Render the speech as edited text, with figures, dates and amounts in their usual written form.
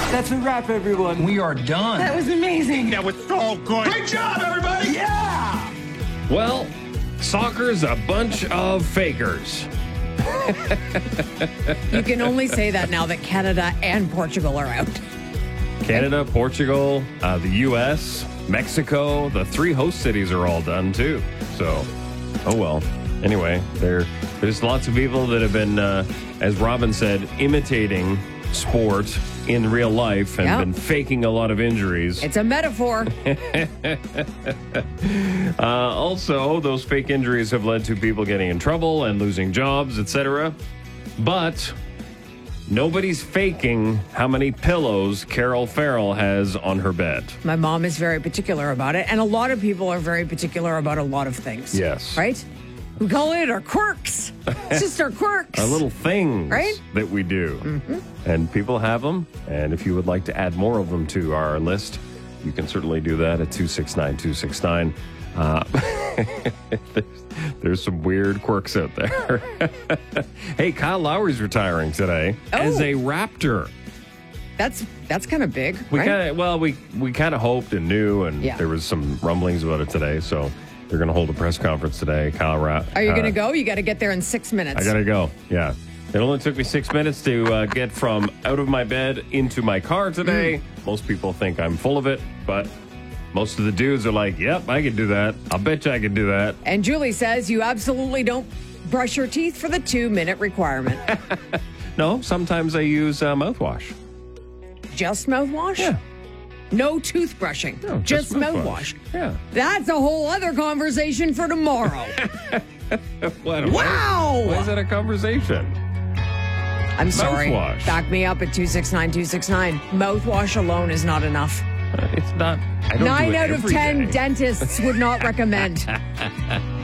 That's a wrap, everyone. We are done. That was amazing. That was so good. Great job, everybody! Yeah! Well, soccer's a bunch of fakers. You can only say that now that Canada and Portugal are out. Canada, Portugal, the U.S., Mexico, the 3 host cities are all done too. So, oh well. Anyway, there's lots of people that have been, as Robin said, imitating sport in real life and been faking a lot of injuries. It's a metaphor. Also, those fake injuries have led to people getting in trouble and losing jobs, etc. But nobody's faking how many pillows Carol Farrell has on her bed. My mom is very particular about it, and a lot of people are very particular about a lot of things. Yes. Right? We call it our quirks. It's just our quirks. Our little things that we do. Mm-hmm. And people have them. And if you would like to add more of them to our list, you can certainly do that at 269-269. There's some weird quirks out there. Hey, Kyle Lowry's retiring today as a Raptor. That's kind of big, We right? we kind of hoped and knew, and there was some rumblings about it today. So they're going to hold a press conference today. Are you going to go? You got to get there in 6 minutes. I got to go. Yeah. It only took me 6 minutes to get from out of my bed into my car today. Most people think I'm full of it, but most of the dudes are like, yep, I can do that. I'll bet you I can do that. And Julie says you absolutely don't brush your teeth for the 2-minute requirement. No, sometimes I use mouthwash. Just mouthwash? Yeah. No toothbrushing. No, just mouthwash. Yeah. That's a whole other conversation for tomorrow. Wow! Why is that a conversation? I'm sorry. Mouthwash. Back me up at 269-269. Mouthwash alone is not enough. It's not. I don't 9 do it out of every 10 day. dentists would not recommend.